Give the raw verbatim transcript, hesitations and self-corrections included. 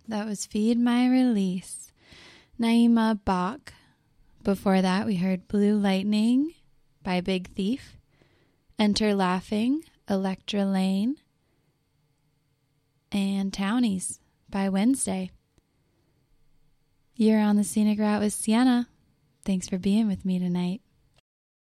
That was Feed My Release, Naima Bach. Before that, we heard Blue Lightning by Big Thief, Enter Laughing, Electra Lane, and Townies by Wednesday. You're on the Scenic Route with Sienna. Thanks for being with me tonight.